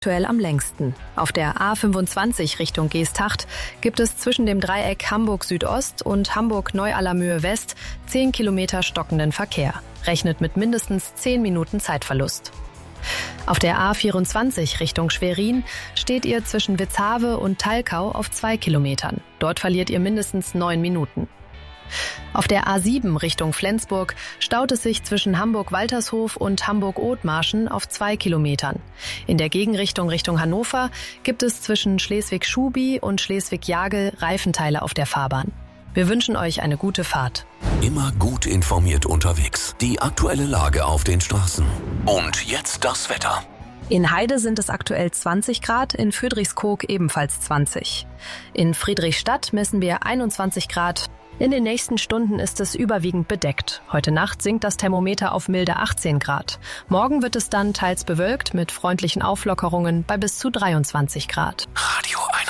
Aktuell am längsten. Auf der A25 Richtung Geesthacht gibt es zwischen dem Dreieck Hamburg Südost und Hamburg Neu-Allermöhe West 10 Kilometer stockenden Verkehr. Rechnet mit mindestens 10 Minuten Zeitverlust. Auf der A24 Richtung Schwerin steht ihr zwischen Witzhave und Talkau auf 2 Kilometern. Dort verliert ihr mindestens 9 Minuten. Auf der A7 Richtung Flensburg staut es sich zwischen Hamburg-Waltershof und Hamburg-Othmarschen auf 2 Kilometern. In der Gegenrichtung Richtung Hannover gibt es zwischen Schleswig-Schubi und Schleswig-Jagel Reifenteile auf der Fahrbahn. Wir wünschen euch eine gute Fahrt. Immer gut informiert unterwegs. Die aktuelle Lage auf den Straßen. Und jetzt das Wetter. In Heide sind es aktuell 20 Grad, in Friedrichskoog ebenfalls 20. In Friedrichstadt messen wir 21 Grad. In den nächsten Stunden ist es überwiegend bedeckt. Heute Nacht sinkt das Thermometer auf milde 18 Grad. Morgen wird es dann teils bewölkt mit freundlichen Auflockerungen bei bis zu 23 Grad.